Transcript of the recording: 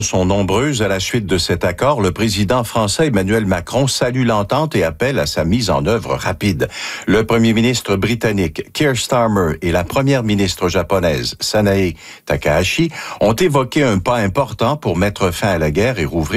Sont nombreuses à la suite de cet accord. Le président français Emmanuel Macron salue l'entente et appelle à sa mise en œuvre rapide. Le premier ministre britannique Keir Starmer et la première ministre japonaise Sanae Takahashi ont évoqué un pas important pour mettre fin à la guerre et rouvrir